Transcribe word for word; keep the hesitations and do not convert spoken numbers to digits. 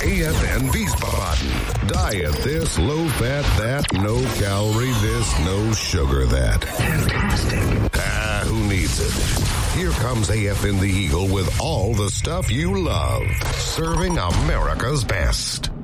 A F N Wiesbaden. Diet this, low fat that, no calorie this, no sugar that. Fantastic. Ah, who needs it? Here comes A F N the Eagle with all the stuff you love. Serving America's best.